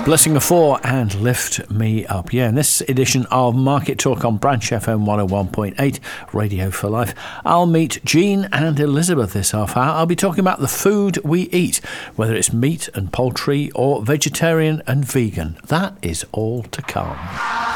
Blessing of Four and Lift Me Up. Yeah, in this edition of Market Talk on Branch FM 101.8, Radio for Life, I'll meet Jean and Elizabeth this half hour. I'll be talking about the food we eat, whether it's meat and poultry or vegetarian and vegan. That is all to come.